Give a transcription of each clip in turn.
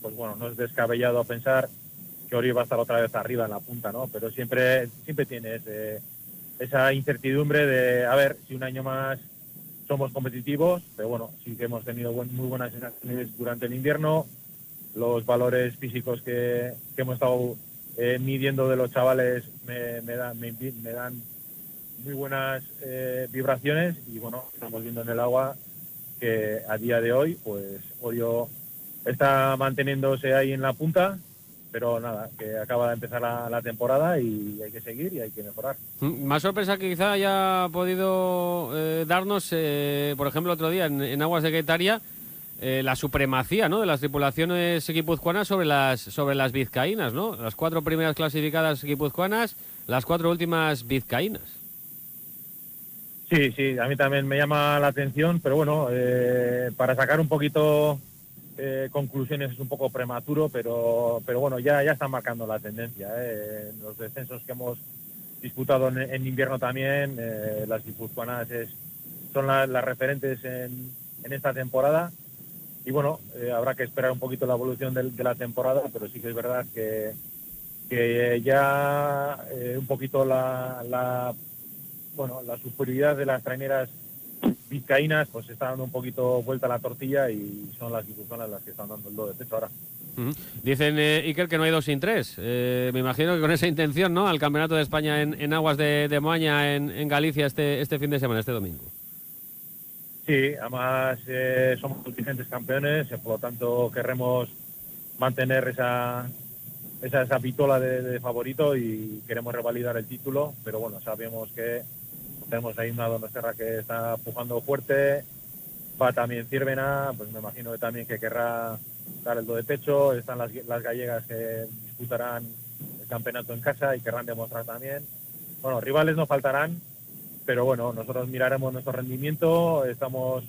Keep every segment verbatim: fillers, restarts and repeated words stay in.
pues bueno, no es descabellado pensar que Orio va a estar otra vez arriba en la punta, ¿no? Pero siempre, siempre tienes eh, esa incertidumbre de, a ver, si un año más somos competitivos, pero bueno, sí que hemos tenido buen, muy buenas sensaciones durante el invierno. Los valores físicos que, que hemos estado eh, midiendo de los chavales me, me, dan, me, me dan muy buenas eh, vibraciones y bueno, estamos viendo en el agua que a día de hoy, pues Orio está manteniéndose ahí en la punta, pero nada, que acaba de empezar la, la temporada y hay que seguir y hay que mejorar. Más sorpresa que quizá haya podido eh, darnos, eh, por ejemplo, otro día en, en aguas de Guetaria, eh, la supremacía, ¿no?, de las tripulaciones guipuzcoanas sobre las sobre las vizcaínas, ¿no? Las cuatro primeras clasificadas guipuzcoanas, las cuatro últimas vizcaínas. Sí, sí, a mí también me llama la atención, pero bueno, eh, para sacar un poquito eh, conclusiones es un poco prematuro, pero pero bueno, ya ya están marcando la tendencia. Eh. En los descensos que hemos disputado en, en invierno también, eh, las guipuzcoanas es, son la, las referentes en, en esta temporada. Y bueno, eh, habrá que esperar un poquito la evolución de, de la temporada, pero sí que es verdad que, que ya eh, un poquito la, la bueno la superioridad de las traineras vizcaínas pues está dando un poquito vuelta a la tortilla y son las guipuzcoanas las que están dando el do de pecho ahora. Uh-huh. Dicen, eh, Iker, que no hay dos sin tres. Eh, me imagino que con esa intención, ¿no?, al Campeonato de España en, en aguas de, de Moaña, en, en Galicia, este, este fin de semana, este domingo. Sí, además eh, somos vigentes campeones, eh, por lo tanto queremos mantener esa esa, esa pitola de, de favorito y queremos revalidar el título, pero bueno, sabemos que tenemos ahí una Donostiarra que está empujando fuerte, va también Círvena, pues me imagino que también que querrá dar el do de pecho, están las, las gallegas que disputarán el campeonato en casa y querrán demostrar también. Bueno, rivales no faltarán, pero bueno, nosotros miraremos nuestro rendimiento, estamos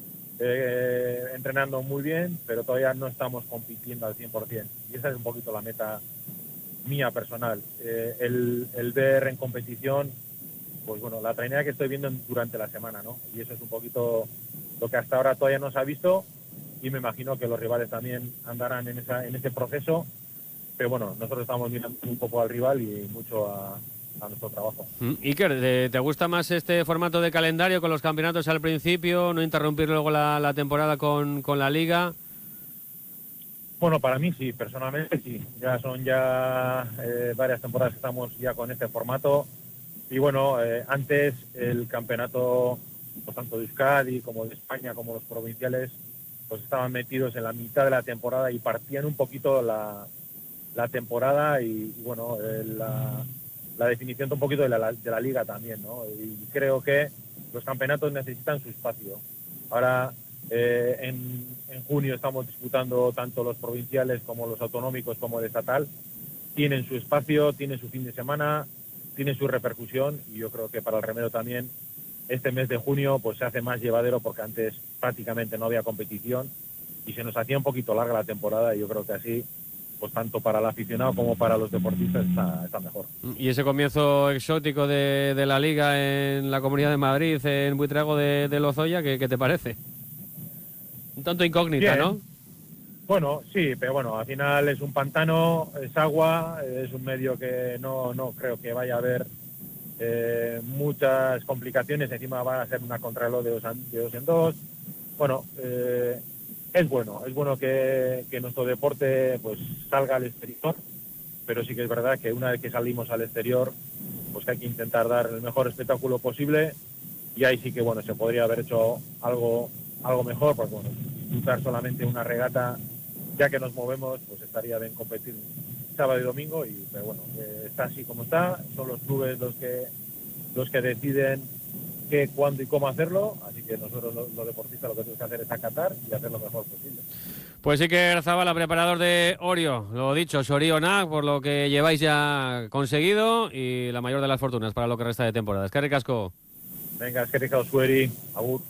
eh, entrenando muy bien, pero todavía no estamos compitiendo al cien por ciento. Y esa es un poquito la meta mía personal. Eh, el, el ver en competición, pues bueno, la trainera que estoy viendo durante la semana, ¿no? Y eso es un poquito lo que hasta ahora todavía no se ha visto y me imagino que los rivales también andarán en, esa, en ese proceso. Pero bueno, nosotros estamos mirando un poco al rival y mucho a... a nuestro trabajo. Mm, Iker, ¿te gusta más este formato de calendario con los campeonatos al principio, no interrumpir luego la, la temporada con, con la liga? Bueno, para mí sí, personalmente sí. Ya son ya eh, varias temporadas que estamos ya con este formato. Y bueno, eh, antes el campeonato, pues tanto de Euskadi como de España, como los provinciales, pues estaban metidos en la mitad de la temporada y partían un poquito la, la temporada y, y bueno, eh, la, la definición un poquito de la, de la liga también, ¿no? Y creo que los campeonatos necesitan su espacio. Ahora, eh, en, en junio estamos disputando tanto los provinciales como los autonómicos como el estatal. Tienen su espacio, tienen su fin de semana, tienen su repercusión y yo creo que para el Remedo también este mes de junio pues se hace más llevadero porque antes prácticamente no había competición y se nos hacía un poquito larga la temporada y yo creo que así pues tanto para el aficionado como para los deportistas está, está mejor. Y ese comienzo exótico de, de la liga en la Comunidad de Madrid, en Buitrago de, de Lozoya, ¿qué, ¿qué te parece? Un tanto incógnita, Bien. ¿no? Bueno, sí, pero bueno, al final es un pantano, es agua, es un medio que no, no creo que vaya a haber eh, muchas complicaciones, encima va a ser una contrarreloj de dos, de dos en dos. Bueno, eh, es bueno, es bueno que, que nuestro deporte pues salga al exterior, pero sí que es verdad que una vez que salimos al exterior, pues que hay que intentar dar el mejor espectáculo posible y ahí sí que bueno, se podría haber hecho algo, algo mejor, porque bueno, disfrutar solamente una regata, ya que nos movemos, pues estaría bien competir sábado y domingo, y pero bueno, eh, está así como está, son los clubes los que los que deciden qué, cuándo y cómo hacerlo, así que nosotros los, los deportistas lo que tenemos que hacer es acatar y hacer lo mejor posible. Pues sí que Zabala, preparador de Orio, lo dicho, Sorionak, por lo que lleváis ya conseguido y la mayor de las fortunas para lo que resta de temporada. Es que ricasco. Venga, es que ricasco, Sueri, agur.